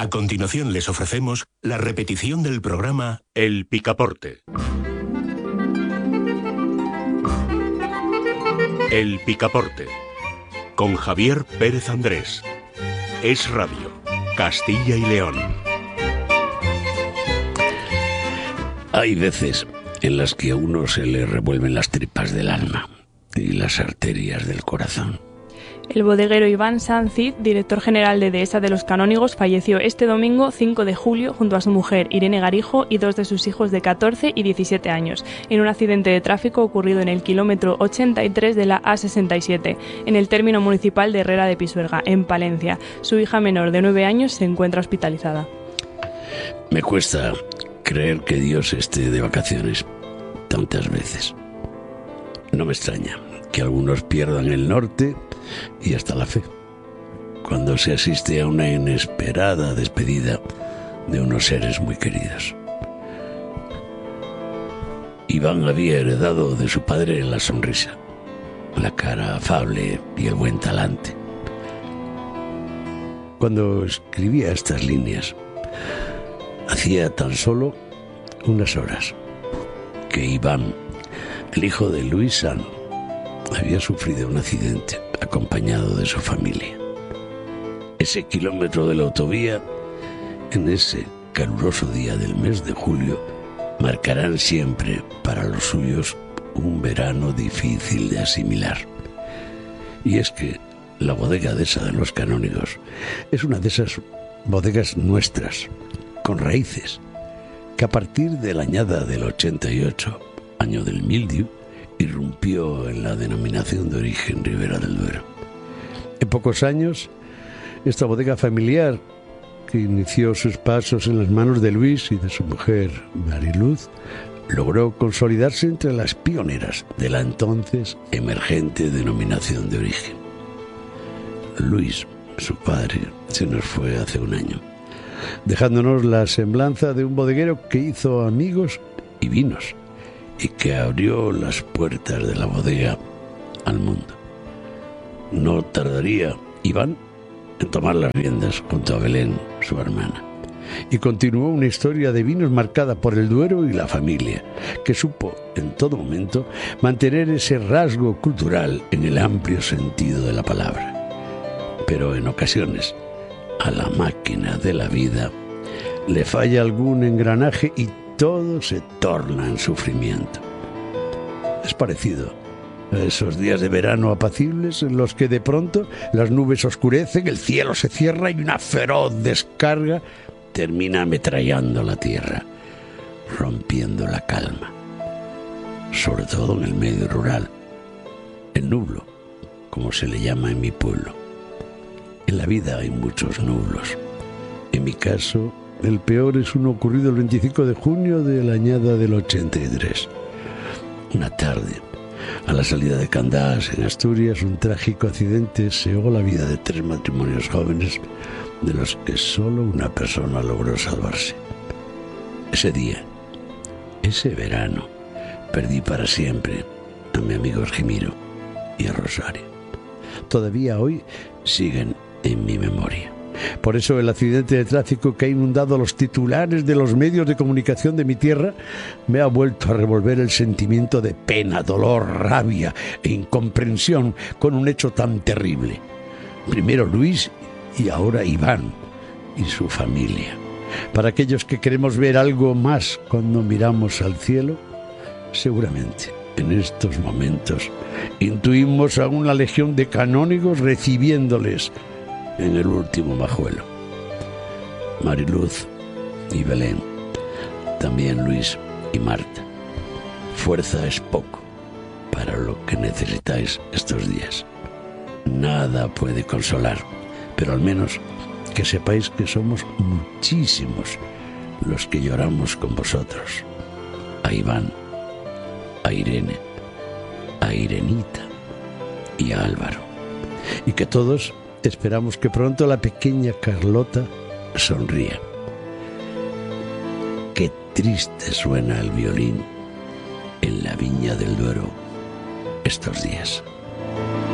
A continuación les ofrecemos la repetición del programa El Picaporte. El Picaporte, con Javier Pérez Andrés. Es Radio, Castilla y León. Hay veces en las que a uno se le revuelven las tripas del alma y las arterias del corazón. El bodeguero Iván Sanz Cid, director general de Dehesa de los Canónigos, falleció este domingo 5 de julio junto a su mujer Irene Garijo y dos de sus hijos de 14 y 17 años, en un accidente de tráfico ocurrido en el kilómetro 83 de la A67, en el término municipal de Herrera de Pisuerga, en Palencia. Su hija menor de 9 años se encuentra hospitalizada. Me cuesta creer que Dios esté de vacaciones tantas veces. No me extraña que algunos pierdan el norte y hasta la fe cuando se asiste a una inesperada despedida de unos seres muy queridos. Iván había heredado de su padre la sonrisa, la cara afable y el buen talante. Cuando escribía estas líneas, hacía tan solo unas horas que Iván, el hijo de Luis Sanz, había sufrido un accidente acompañado de su familia. Ese kilómetro de la autovía, en ese caluroso día del mes de julio, marcarán siempre para los suyos un verano difícil de asimilar. Y es que la bodega Dehesa de los Canónigos es una de esas bodegas nuestras, con raíces, que a partir de la añada del 88, año del mildiu, irrumpió en la denominación de origen Ribera del Duero. En pocos años, esta bodega familiar, que inició sus pasos en las manos de Luis y de su mujer Mariluz, logró consolidarse entre las pioneras de la entonces emergente denominación de origen. Luis, su padre, se nos fue hace un año, dejándonos la semblanza de un bodeguero que hizo amigos y vinos, y que abrió las puertas de la bodega al mundo. No tardaría Iván en tomar las riendas junto a Belén, su hermana, y continuó una historia de vinos marcada por el Duero y la familia, que supo en todo momento mantener ese rasgo cultural en el amplio sentido de la palabra. Pero en ocasiones, a la máquina de la vida le falla algún engranaje y todo se torna en sufrimiento. Es parecido a esos días de verano apacibles en los que de pronto las nubes oscurecen, el cielo se cierra y una feroz descarga termina ametrallando la tierra, rompiendo la calma. Sobre todo en el medio rural, el nublo, como se le llama en mi pueblo. En la vida hay muchos nublos. En mi caso, el peor es uno ocurrido el 25 de junio de la añada del 83. Una tarde, a la salida de Candás, en Asturias, un trágico accidente cegó la vida de 3 matrimonios jóvenes, de los que solo una persona logró salvarse. Ese día, ese verano, perdí para siempre a mi amigo Argimiro y a Rosario. Todavía hoy siguen en mi memoria. Por eso el accidente de tráfico que ha inundado los titulares de los medios de comunicación de mi tierra me ha vuelto a revolver el sentimiento de pena, dolor, rabia e incomprensión con un hecho tan terrible. Primero Luis y ahora Iván y su familia. Para aquellos que queremos ver algo más cuando miramos al cielo, seguramente en estos momentos intuimos a una legión de canónigos recibiéndoles en el último majuelo. Mariluz y Belén, también Luis y Marta. Fuerza es poco para lo que necesitáis estos días. Nada puede consolar, pero al menos que sepáis que somos muchísimos los que lloramos con vosotros. A Iván, a Irene, a Irenita y a Álvaro. Y que todos esperamos que pronto la pequeña Carlota sonría. Qué triste suena el violín en la Viña del Duero estos días.